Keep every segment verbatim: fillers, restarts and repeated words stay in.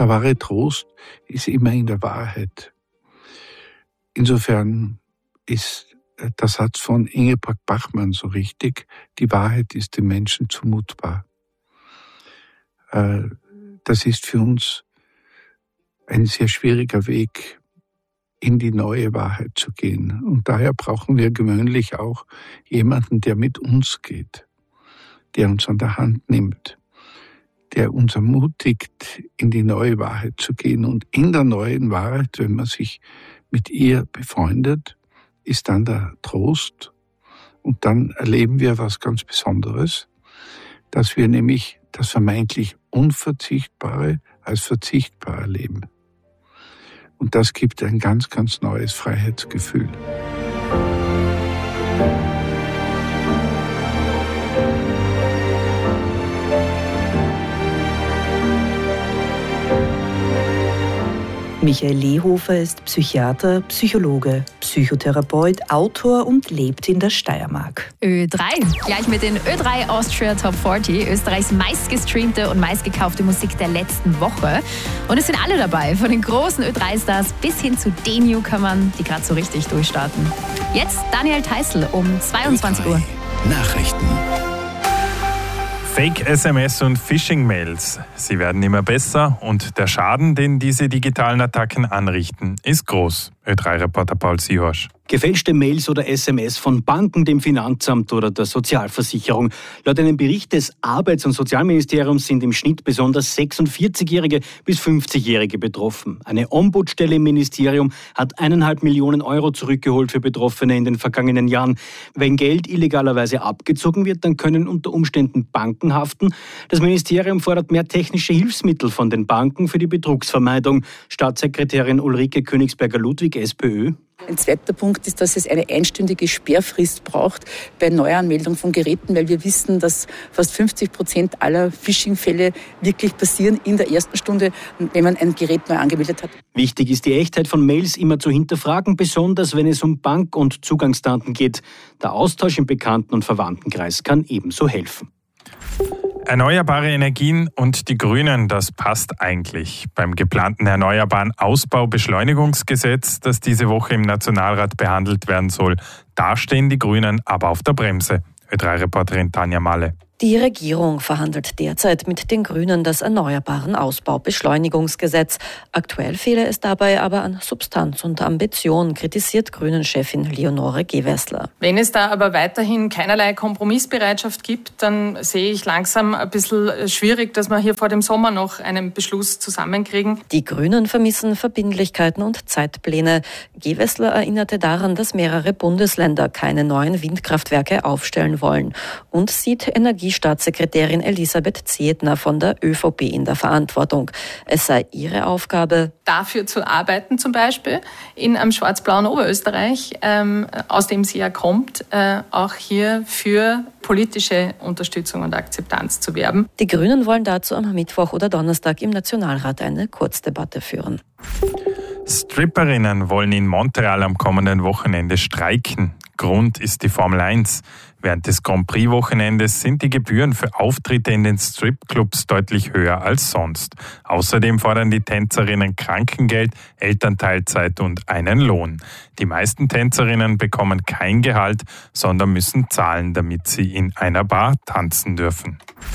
der wahre Trost ist immer in der Wahrheit. Insofern ist der Satz von Ingeborg Bachmann so richtig: Die Wahrheit ist dem Menschen zumutbar. Das ist für uns ein sehr schwieriger Weg, in die neue Wahrheit zu gehen. Und daher brauchen wir gewöhnlich auch jemanden, der mit uns geht, der uns an der Hand nimmt, der uns ermutigt, in die neue Wahrheit zu gehen. Und in der neuen Wahrheit, wenn man sich mit ihr befreundet, ist dann der Trost. Und dann erleben wir was ganz Besonderes, dass wir nämlich das vermeintlich Unverzichtbare als verzichtbar erleben. Und das gibt ein ganz, ganz neues Freiheitsgefühl. Michael Lehofer ist Psychiater, Psychologe, Psychotherapeut, Autor und lebt in der Steiermark. Ö drei, gleich mit den Ö drei Austria Top vierzig, Österreichs meistgestreamte und meistgekaufte Musik der letzten Woche. Und es sind alle dabei, von den großen Ö drei Stars bis hin zu den Newcomern, die gerade so richtig durchstarten. Jetzt Daniel Theißl um zweiundzwanzig Uhr. Nachrichten. Fake-S M S und Phishing-Mails. Sie werden immer besser und der Schaden, den diese digitalen Attacken anrichten, ist groß. Ö drei Reporter Paul Sihorsch. Gefälschte Mails oder S M S von Banken, dem Finanzamt oder der Sozialversicherung. Laut einem Bericht des Arbeits- und Sozialministeriums sind im Schnitt besonders sechsundvierzigjährige bis fünfzigjährige betroffen. Eine Ombudsstelle im Ministerium hat eineinhalb Millionen Euro zurückgeholt für Betroffene in den vergangenen Jahren. Wenn Geld illegalerweise abgezogen wird, dann können unter Umständen Banken haften. Das Ministerium fordert mehr technische Hilfsmittel von den Banken für die Betrugsvermeidung. Staatssekretärin Ulrike Königsberger-Ludwig, SPÖ. Ein zweiter Punkt ist, dass es eine einstündige Sperrfrist braucht bei Neuanmeldung von Geräten, weil wir wissen, dass fast fünfzig Prozent aller Phishing-Fälle wirklich passieren in der ersten Stunde, wenn man ein Gerät neu angemeldet hat. Wichtig ist die Echtheit von Mails immer zu hinterfragen, besonders wenn es um Bank- und Zugangsdaten geht. Der Austausch im Bekannten- und Verwandtenkreis kann ebenso helfen. Erneuerbare Energien und die Grünen, das passt eigentlich. Beim geplanten Erneuerbaren Ausbaubeschleunigungsgesetz, das diese Woche im Nationalrat behandelt werden soll, da stehen die Grünen aber auf der Bremse. Ö drei Reporterin Tanja Malle. Die Regierung verhandelt derzeit mit den Grünen das Erneuerbaren Ausbaubeschleunigungsgesetz. Aktuell fehle es dabei aber an Substanz und Ambition, kritisiert Grünen-Chefin Leonore Gewessler. Wenn es da aber weiterhin keinerlei Kompromissbereitschaft gibt, dann sehe ich langsam ein bisschen schwierig, dass wir hier vor dem Sommer noch einen Beschluss zusammenkriegen. Die Grünen vermissen Verbindlichkeiten und Zeitpläne. Gewessler erinnerte daran, dass mehrere Bundesländer keine neuen Windkraftwerke aufstellen wollen und sieht Energie Staatssekretärin Elisabeth Zietner von der ÖVP in der Verantwortung. Es sei ihre Aufgabe, dafür zu arbeiten, zum Beispiel in einem schwarz-blauen Oberösterreich, ähm, aus dem sie ja kommt, äh, auch hier für politische Unterstützung und Akzeptanz zu werben. Die Grünen wollen dazu am Mittwoch oder Donnerstag im Nationalrat eine Kurzdebatte führen. Stripperinnen wollen in Montreal am kommenden Wochenende streiken. Grund ist die Formel eins. Während des Grand Prix-Wochenendes sind die Gebühren für Auftritte in den Stripclubs deutlich höher als sonst. Außerdem fordern die Tänzerinnen Krankengeld, Elternteilzeit und einen Lohn. Die meisten Tänzerinnen bekommen kein Gehalt, sondern müssen zahlen, damit sie in einer Bar tanzen dürfen.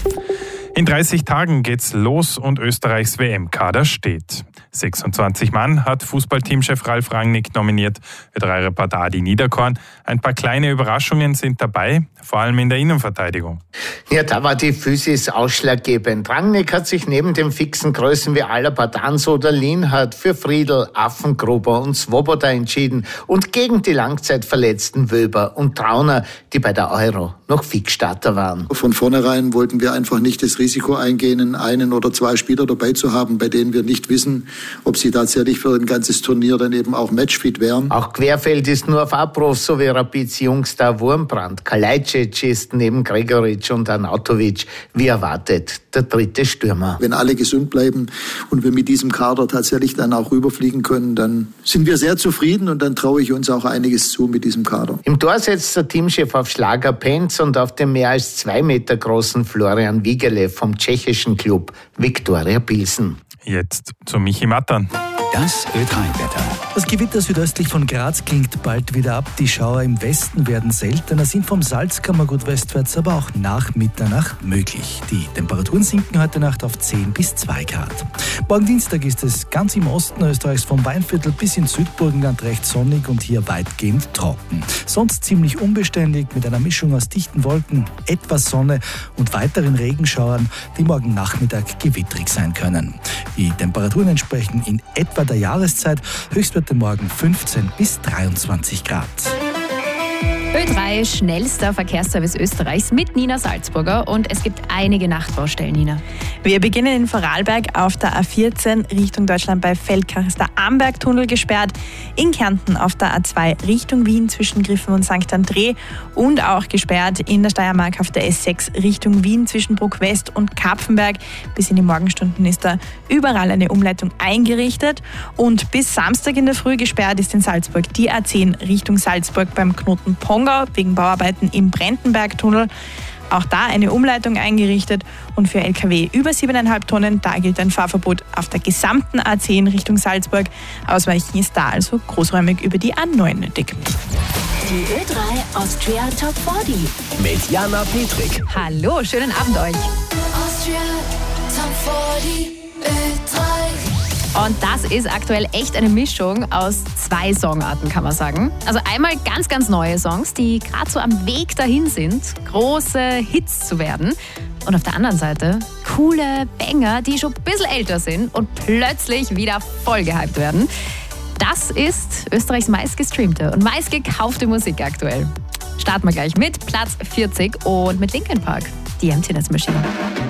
In dreißig Tagen geht's los und Österreichs W M-Kader steht. sechsundzwanzig Mann hat Fußballteamchef Ralf Rangnick nominiert. Ö drei Reporter Adi Niederkorn. Ein paar kleine Überraschungen sind dabei, vor allem in der Innenverteidigung. Ja, da war die Physis ausschlaggebend. Rangnick hat sich neben den fixen Größen wie Alaba, Danso oder Lienhardt für Friedl, Affengruber und Svoboda entschieden und gegen die langzeitverletzten Wöber und Trauner, die bei der Euro noch Fixstarter waren. Von vornherein wollten wir einfach nicht das Risiko eingehen, einen oder zwei Spieler dabei zu haben, bei denen wir nicht wissen, ob sie tatsächlich für ein ganzes Turnier dann eben auch matchfit wären. Auch Querfeld ist nur auf Abruf, so wie Rapids Jungstar Wurmbrand. Kalajdzic ist neben Gregoritsch und Arnautovic, wie erwartet, der dritte Stürmer. Wenn alle gesund bleiben und wir mit diesem Kader tatsächlich dann auch rüberfliegen können, dann sind wir sehr zufrieden und dann traue ich uns auch einiges zu mit diesem Kader. Im Tor setzt der Teamchef auf Schlager Penz und auf den mehr als zwei Meter großen Florian Wiegele vom tschechischen Club Viktoria Pilsen. Jetzt zu Michi Mattern. Das Ö drei Wetter. Das Gewitter südöstlich von Graz klingt bald wieder ab. Die Schauer im Westen werden seltener, sind vom Salzkammergut westwärts aber auch nach Mitternacht möglich. Die Temperaturen sinken heute Nacht auf zehn bis zwei Grad. Morgen Dienstag ist es ganz im Osten Österreichs vom Weinviertel bis ins Südburgenland recht sonnig und hier weitgehend trocken. Sonst ziemlich unbeständig mit einer Mischung aus dichten Wolken, etwas Sonne und weiteren Regenschauern, die morgen Nachmittag gewittrig sein können. Die Temperaturen entsprechen in etwa der Jahreszeit, Höchstwerte morgen fünfzehn bis dreiundzwanzig Grad. Ö drei, schnellster Verkehrsservice Österreichs mit Nina Salzburger und es gibt einige Nachtbaustellen, Nina. Wir beginnen in Vorarlberg auf der A vierzehn Richtung Deutschland bei Feldkach ist der Ambergtunnel gesperrt, in Kärnten auf der A zwei Richtung Wien zwischen Griffen und Sankt André und auch gesperrt in der Steiermark auf der S sechs Richtung Wien zwischen Bruck West und Kapfenberg. Bis in die Morgenstunden ist da überall eine Umleitung eingerichtet und bis Samstag in der Früh gesperrt ist in Salzburg die A zehn Richtung Salzburg beim Knoten Pongau wegen Bauarbeiten im Brentenbergtunnel. Auch da eine Umleitung eingerichtet und für L K W über siebeneinhalb Tonnen, da gilt ein Fahrverbot auf der gesamten A zehn Richtung Salzburg. Ausweichen ist da also großräumig über die A neun nötig. Die Ö drei Austria Top vierzig mit Jana Petrik. Hallo, schönen Abend euch. Austria Top vierzig Ö drei. Und das ist aktuell echt eine Mischung aus zwei Songarten, kann man sagen. Also einmal ganz, ganz neue Songs, die gerade so am Weg dahin sind, große Hits zu werden. Und auf der anderen Seite coole Banger, die schon ein bisschen älter sind und plötzlich wieder voll gehypt werden. Das ist Österreichs meistgestreamte und meistgekaufte Musik aktuell. Starten wir gleich mit Platz vierzig und mit Linkin Park, die Emptiness Machine.